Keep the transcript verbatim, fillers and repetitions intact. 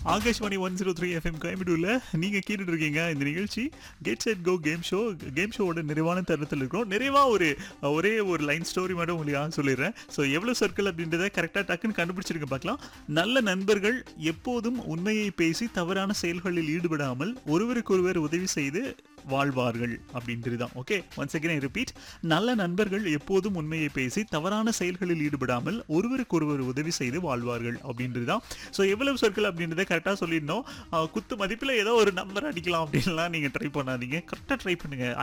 Akashvani one zero three FM கோயம்புத்தூர்ல நீங்க கேட்டுட்டு இருக்கீங்க இந்த நிகழ்ச்சி get set go game show. Game ஷோவோட நிறைவான தருணத்தில் இருக்கிறோம். நிறைவா ஒரு ஒரே ஒரு லைன் ஸ்டோரி மட்டும் உங்களுக்கு சொல்லிடுறேன். ஸோ எவ்வளவு சர்க்கிள் அப்படின்றத கரெக்டாக டக்குன்னு கண்டுபிடிச்சிருக்க பார்க்கலாம். நல்ல நண்பர்கள் எப்போதும் உண்மையை பேசி தவறான செயல்களில் ஈடுபடாமல் ஒருவருக்கொருவர் உதவி செய்து வாழ்வார்கள் அப்படின்றது தான். Okay, once again I repeat. நல்ல நண்பர்கள் எப்போதும் உண்மையை பேசி தவறான செயல்களில் ஈடுபடாமல் ஒருவருக்கொருவர் உதவி செய்து வாழ்வார்கள் அப்படின்றது தான். ஸோ எவ்வளவு சர்க்கிள் அப்படின்றத கரெக்டாக சொல்லிடணும். குத்து மதிப்பில் ஏதோ ஒரு நம்பர் அடிக்கலாம் அப்படின்லாம் நீங்கள் ட்ரை பண்ணாதீங்க. கரெக்டாக ட்ரை பண்ணுங்க.